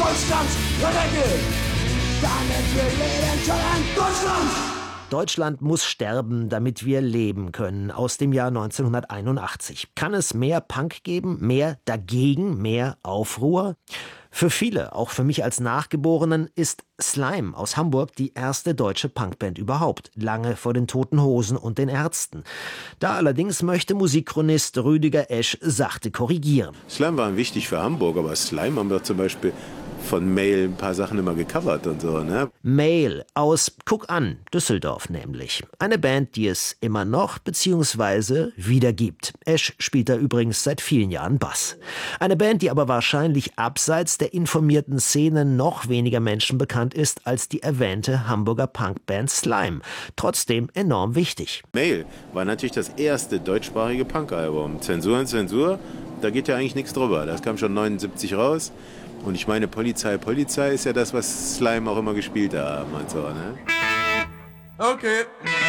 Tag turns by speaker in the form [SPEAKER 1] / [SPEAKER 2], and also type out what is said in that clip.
[SPEAKER 1] Deutschlands Regel. Damit wir leben können, Deutschland!
[SPEAKER 2] Deutschland muss sterben, damit wir leben können, aus dem Jahr 1981. Kann es mehr Punk geben, mehr dagegen, mehr Aufruhr? Für viele, auch für mich als Nachgeborenen, ist Slime aus Hamburg die erste deutsche Punkband überhaupt, lange vor den Toten Hosen und den Ärzten. Da allerdings möchte Musikchronist Rüdiger Esch sachte korrigieren.
[SPEAKER 3] Slime waren wichtig für Hamburg, aber Slime haben wir zum Beispiel von Mail ein paar Sachen immer gecovert und so, ne?
[SPEAKER 2] Mail aus Guck an, Düsseldorf nämlich. Eine Band, die es immer noch bzw. wieder gibt. Esch spielt da übrigens seit vielen Jahren Bass. Eine Band, die aber wahrscheinlich abseits der informierten Szene noch weniger Menschen bekannt ist als die erwähnte Hamburger Punkband Slime. Trotzdem enorm wichtig.
[SPEAKER 3] Mail war natürlich das erste deutschsprachige Punkalbum. Zensur und Zensur, da geht ja eigentlich nichts drüber. Das kam schon 79 raus. Und ich meine, Polizei ist ja das, was Slime auch immer gespielt haben und so, ne?
[SPEAKER 1] Okay.